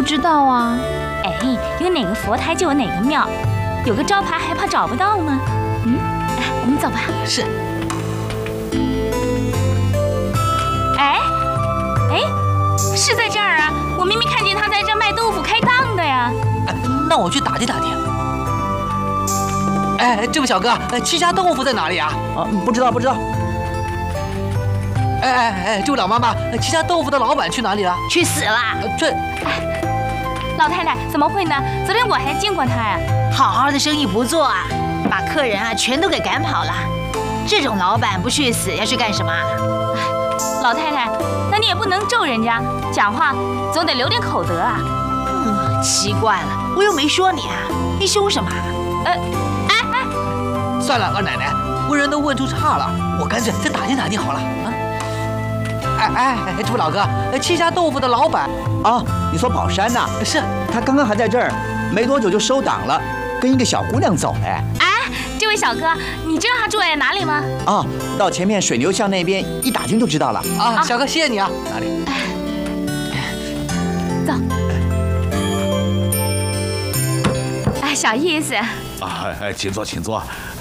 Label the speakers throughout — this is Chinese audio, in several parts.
Speaker 1: 知道啊。
Speaker 2: 哎，有哪个佛台就有哪个庙，有个招牌还怕找不到吗？我们走吧。
Speaker 3: 是。
Speaker 2: 哎，是在这儿啊！我明明看见他在这卖豆腐开档的呀。
Speaker 3: 那我去打听打听。哎，这位小哥，七家豆腐在哪里啊？
Speaker 4: 不知道。
Speaker 3: 哎，这位老妈妈，七家豆腐的老板去哪里了？
Speaker 2: 去死了！老太太怎么会呢？昨天我还见过他呀。
Speaker 1: 好好的生意不做啊，把客人啊全都给赶跑了。这种老板不去死要去干什么？
Speaker 2: 老太太，那你也不能咒人家，讲话总得留点口德啊。
Speaker 1: 奇怪了，我又没说你啊，你凶什么？
Speaker 3: 算了，二奶奶，问人都问出岔了，我干脆再打听打听好了啊。这位老哥，七家豆腐的老板
Speaker 4: 啊，你说宝山呐？
Speaker 3: 是，
Speaker 4: 他刚刚还在这儿，没多久就收档了，跟一个小姑娘走了。
Speaker 2: 这位小哥，你知道他住在哪里吗？
Speaker 4: 到前面水牛巷那边一打听就知道了。
Speaker 3: 小哥，谢谢你啊。哪里？
Speaker 2: 走。小意思。
Speaker 5: 请坐。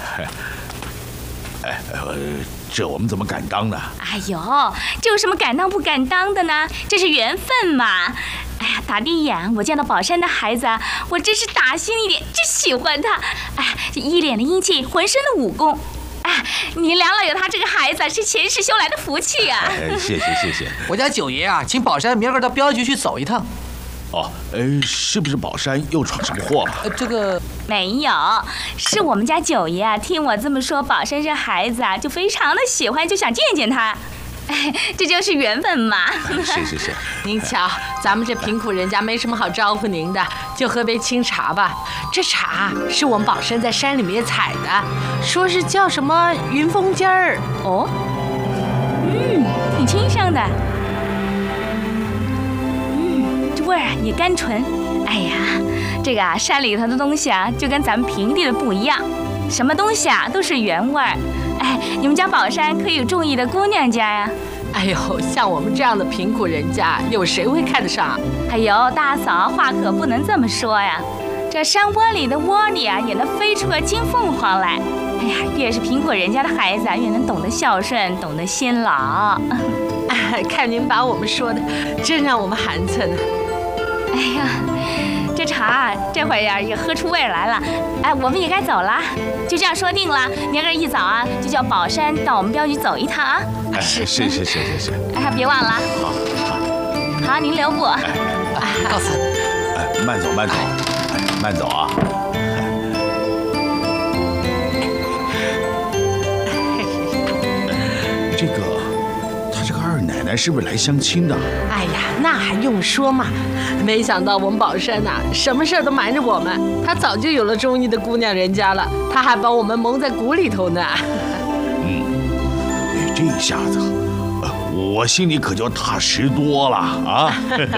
Speaker 5: 这我们怎么敢当呢？
Speaker 2: 哎呦，这有什么敢当不敢当的呢？这是缘分嘛。哎呀，打第一眼我见到宝山的孩子，我真是打心里真喜欢他。一脸的英气，浑身的武功。你梁老有他这个孩子，是前世修来的福气啊。
Speaker 5: 谢谢。
Speaker 3: 我家九爷啊，请宝山明儿个到镖局去走一趟。
Speaker 5: 是不是宝山又闯什么祸了？
Speaker 3: 这个
Speaker 2: 没有，是我们家九爷啊，听我这么说，宝山这孩子啊，就非常的喜欢，就想见见他。这就是缘分嘛。
Speaker 5: 是。
Speaker 6: 您瞧，咱们这贫苦人家没什么好招呼您的，就喝杯清茶吧。这茶是我们宝山在山里面采的，说是叫什么云峰尖儿。
Speaker 2: 挺清香的。这味儿啊也甘醇。哎呀，这个山里头的东西啊，就跟咱们平地的不一样，什么东西啊都是原味儿。你们家宝山可以有中意的姑娘家呀。
Speaker 6: 哎呦，像我们这样的贫苦人家，有谁会看得上？
Speaker 2: 哎呦，大嫂话可不能这么说呀。这山窝里的窝里啊，也能飞出个金凤凰来。哎呀，越是贫苦人家的孩子啊，越能懂得孝顺，懂得辛劳。
Speaker 6: 看您把我们说的，真让我们寒碜呢。
Speaker 2: 哎呀，这茶这会儿呀也喝出味儿来了。我们也该走了，就这样说定了。明儿个一早啊，就叫宝山到我们镖局走一趟啊。
Speaker 5: 是。
Speaker 2: 别忘了。好，您留步。
Speaker 3: 告辞。
Speaker 5: 慢走啊。这个二奶奶是不是来相亲的？
Speaker 6: 哎呀，那还用说嘛！没想到我们宝山呐，什么事都瞒着我们。他早就有了中意的姑娘人家了，他还把我们蒙在鼓里头呢。
Speaker 5: 这一下子，我心里可就踏实多了啊！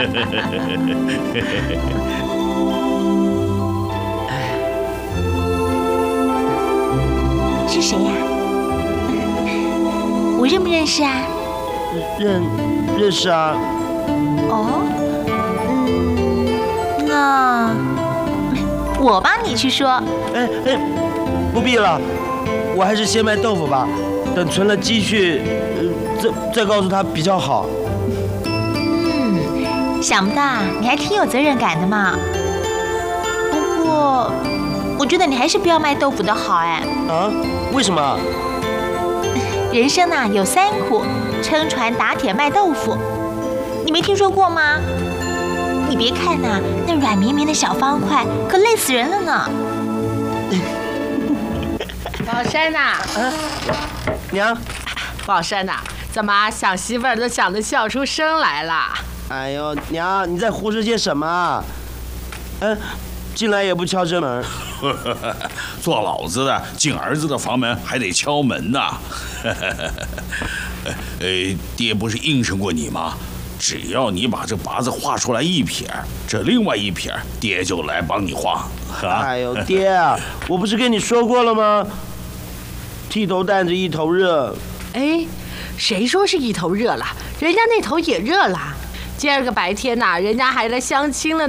Speaker 1: 是谁呀？我认不认识啊？
Speaker 4: 认识啊。
Speaker 1: 那我帮你去说。
Speaker 7: 不必了，我还是先卖豆腐吧，等存了积蓄，再告诉他比较好。
Speaker 1: 想不到你还挺有责任感的嘛。不过，我觉得你还是不要卖豆腐的好哎。
Speaker 7: 为什么？
Speaker 1: 人生啊有3苦：撑船、打铁、卖豆腐。你没听说过吗？你别看呐，那软绵绵的小方块，可累死人了呢。
Speaker 6: 宝山呐，
Speaker 7: 娘，
Speaker 6: 宝山呐，怎么想媳妇儿都想得笑出声来了？
Speaker 7: 哎呦，娘，你在胡说些什么？进来也不敲正门。
Speaker 5: 做老子的进儿子的房门还得敲门呐。爹不是应承过你吗？只要你把这八字画出来1撇，这另外1撇爹就来帮你画。
Speaker 7: 哎呦，爹啊，我不是跟你说过了吗？剃头担子一头热。
Speaker 6: 谁说是一头热了？人家那头也热了。今儿个白天呐，人家还来相亲了。